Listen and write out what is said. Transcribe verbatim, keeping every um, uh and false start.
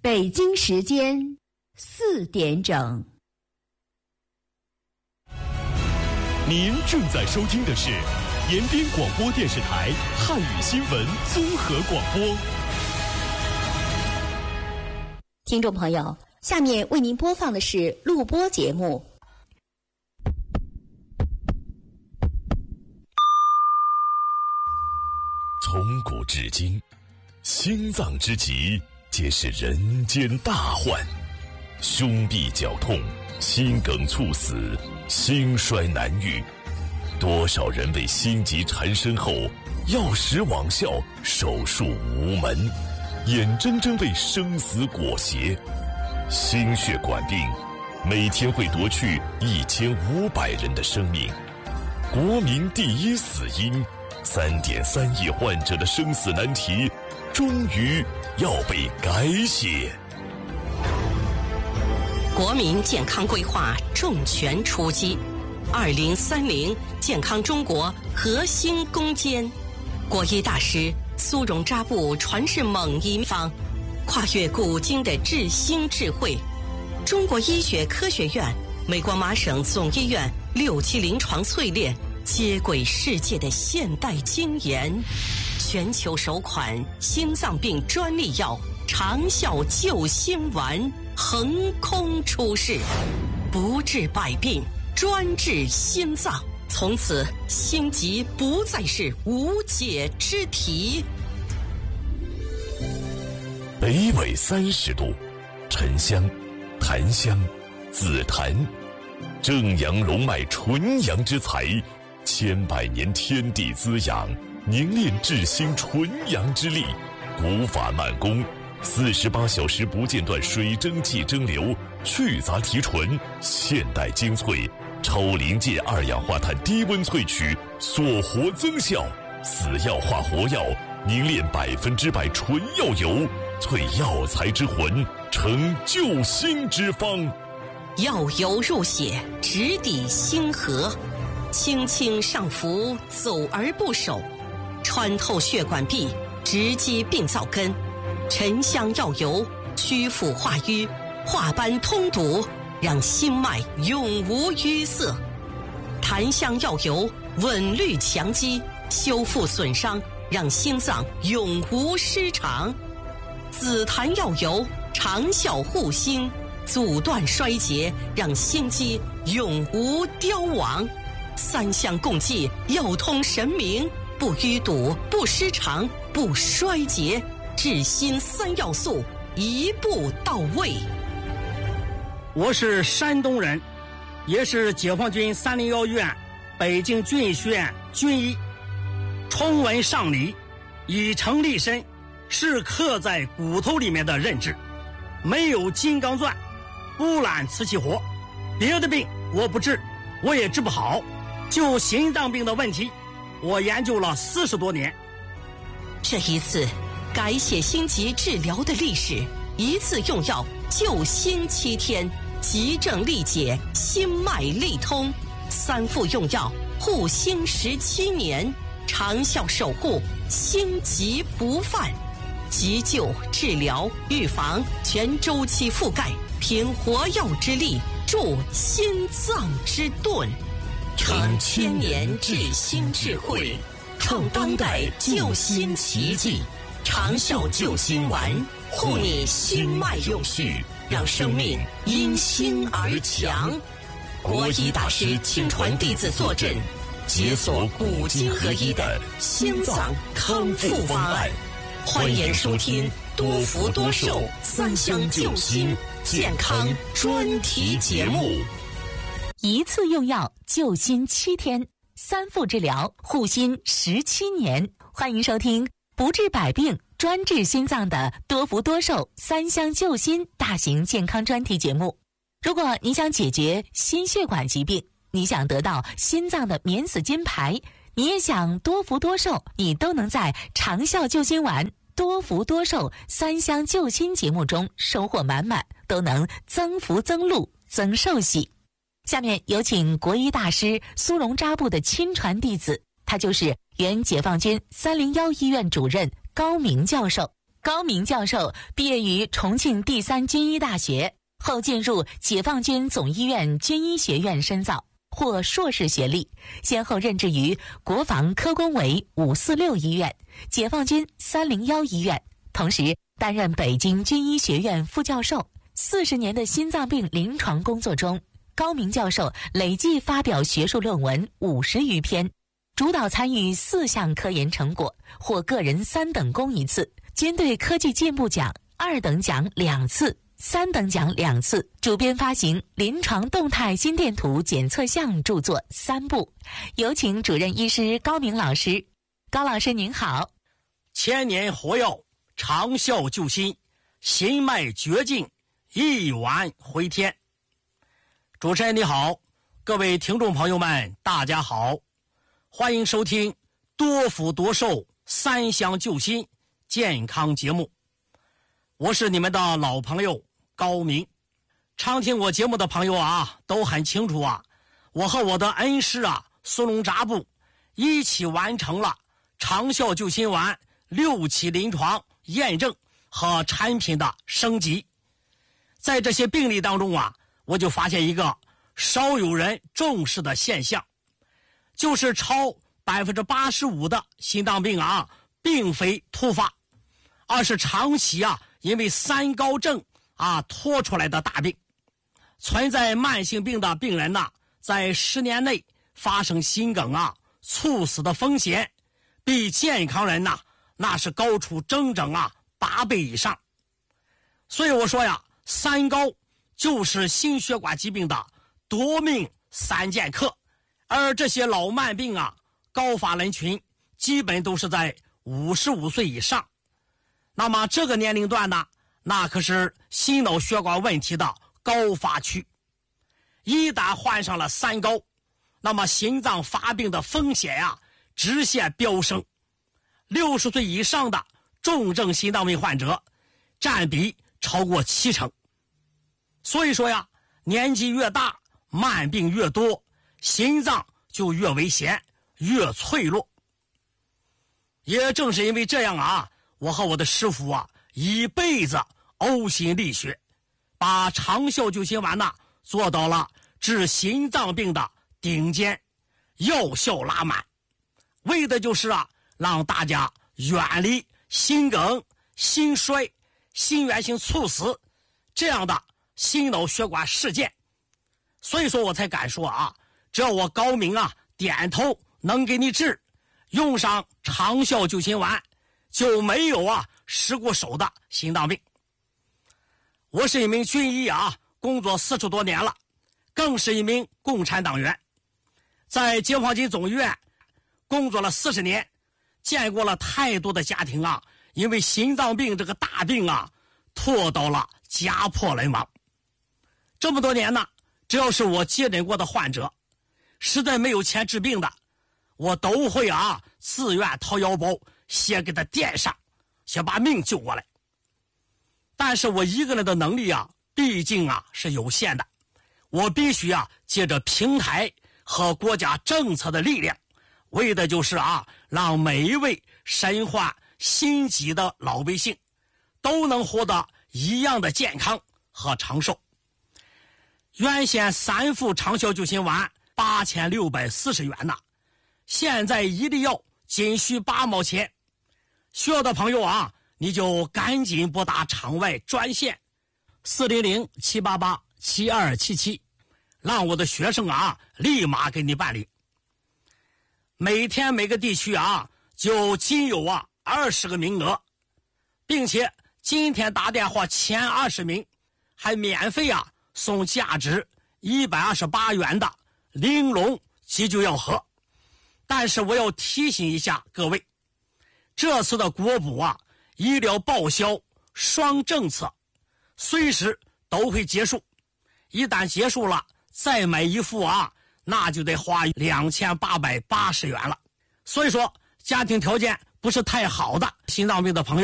北京时间四点整。 您正在收听的是延边广播电视台汉语新闻综合广播。 听众朋友，下面为您播放的是录播节目。 从古至今，心脏之疾皆是人间大患，胸痹绞痛、心梗猝死、心衰难愈，多少人为心疾缠身后药石罔效，手术无门，眼睁睁为生死裹挟。心血管病每天会夺去一千五百人的生命，国民第一死因，三点三亿患者的生死难题终于要被改写。 国民健康规划重拳出击，二零三零健康中国核心攻坚。国医大师苏荣扎布传世猛医方，跨越古今的治心智慧。中国医学科学院、美国麻省总医院六期临床淬炼，接轨世界的现代精研。全球首款心脏病专利药长效救心丸横空出世，不治百病，专治心脏。从此心疾不再是无解之题。 北纬三十度，沉香、檀香、紫檀，正阳龙脉纯阳之材，千百年天地滋养，凝练治心纯阳之力，古法慢工，四十八小时不间断水蒸气蒸馏，去杂提纯，现代精粹，超临界二氧化碳低温萃取，锁活增效，死药化活药，凝练百分之百纯药油，萃药材之魂，成救心之方。 药油入血，直抵心河，轻轻上浮，走而不守，穿透血管壁，直击病灶根。沉香药油祛腐化瘀，化斑通堵，让心脉永无淤塞。檀香药油稳律强肌，修复损伤，让心脏永无失常。紫檀药油长效护心，阻断衰竭，让心肌永无凋亡。三香共济，药通神明，不淤堵，不失常，不衰竭，治心三要素一步到位。 我是山东人，也是解放军三零幺院北京军医学院军医。崇文尚理，以诚立身，是刻在骨头里面的认知。没有金刚钻，不揽瓷器活。别的病我不治，我也治不好。就心脏病的问题，我研究了四十多年。 这一次改写心疾治疗的历史，一次用药救心七天，急症力解，心脉力通，三副用药护心十七年，长效守护，心疾不犯。急救、治疗、预防全周期覆盖，凭活药之力助心脏之盾，承千年治心智慧，创当代救心奇迹。长效救心丸，护你心脉永续，让生命因心而强。国医大师亲传弟子坐镇，解锁古今合一的心脏康复方案。欢迎收听多福多寿三香救心健康专题节目。 一次用药救心七天，三副治疗护心十七年。欢迎收听不治百病专治心脏的多福多寿三香救心大型健康专题节目。如果你想解决心血管疾病，你想得到心脏的免死金牌，你也想多福多寿，你都能在长效救心丸、多福多寿三香救心节目中收获满满，都能增福增禄增寿喜。下面有请国医大师苏荣扎布的亲传弟子，他就是原解放军三零幺医院主任高明教授。 高明教授毕业于重庆第三军医大学，后进入解放军总医院军医学院深造，获硕士学历，先后任职于国防科工委五四六医院、解放军三零幺医院，同时担任北京军医学院副教授。四十年的心脏病临床工作中，高明教授累计发表学术论文五十余篇，主导参与四项科研成果，获个人三等功一次，军队科技进步奖二等奖两次，三等奖两次，主编发行《临床动态心电图检测项》著作三部。有请主任医师高明老师。高老师您好。 千年活药，长效救心，心脉绝境，一丸回天。主持人你好，各位听众朋友们大家好，欢迎收听多福多寿三香救心健康节目，我是你们的老朋友高明。常听我节目的朋友啊都很清楚啊，我和我的恩师啊苏龙扎布一起完成了长效救心丸六期临床验证和产品的升级。在这些病例当中啊，我就发现一个少有人重视的现象，就是超百分之八十五的心脏病啊，并非突发，而是长期啊因为三高症啊拖出来的大病。存在慢性病的病人呐、啊，在十年内发生心梗啊、猝死的风险，比健康人呐、啊、那是高出整整啊八倍以上。所以我说呀，三高就是心血管疾病的夺命三剑客，而这些老慢病啊，高发人群基本都是在五十五岁以上。那么这个年龄段呢，那可是心脑血管问题的高发区。一旦患上了三高，那么心脏发病的风险呀、啊，直线飙升。六十岁以上的重症心脏病患者占比超过七成。所以说呀，年纪越大，慢病越多，心脏就越危险，越脆弱。也正是因为这样啊，我和我的师傅啊，一辈子呕心沥血，把长效救心丸呐做到了治心脏病的顶尖，药效拉满，为的就是啊，让大家远离心梗、心衰、心源性猝死这样的心脑血管事件。所以说我才敢说啊，只要我高明啊点头能给你治，用上长效救心丸，就没有啊失过手的心脏病。我是一名军医啊，工作四十多年了，更是一名共产党员，在解放军总医院工作了四十年，见过了太多的家庭啊，因为心脏病这个大病啊，拖到了家破人亡。这么多年呢，只要是我接诊过的患者，实在没有钱治病的，我都会啊自愿掏腰包，先给他垫上，先把命救过来。但是我一个人的能力啊，毕竟啊是有限的，我必须啊借着平台和国家政策的力量，为的就是啊让每一位身患心疾的老百姓都能活得一样的健康和长寿。原先三副长效救心丸八千六百四十元呐，现在一粒药仅需八毛钱。需要的朋友啊，你就赶紧拨打场外专线四零零七八八七二七七，让我的学生啊立马给你办理。每天每个地区啊就仅有啊二十个名额，并且今天打电话前二十名还免费啊送价值一百二十八元的玲珑急救药盒。但是我要提醒一下各位，这次的国补啊医疗报销双政策随时都会结束，一旦结束了再买一副啊，那就得花两千八百八十元了。所以说家庭条件不是太好的心脏病的朋友